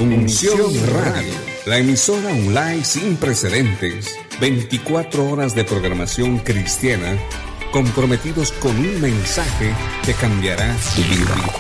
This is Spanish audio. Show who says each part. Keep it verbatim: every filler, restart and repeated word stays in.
Speaker 1: Unción Radio, la emisora online sin precedentes, veinticuatro horas de programación cristiana, comprometidos con un mensaje que cambiará tu vida.